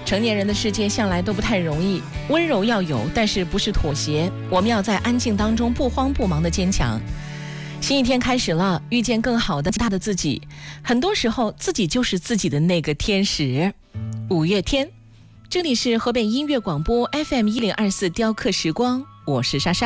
成年人的世界向来都不太容易，温柔要有，但是不是妥协。我们要在安静当中不慌不忙的坚强。新一天开始了，遇见更好的大的自己。很多时候，自己就是自己的那个天使。五月天，这里是河北音乐广播 FM1024雕刻时光，我是莎莎。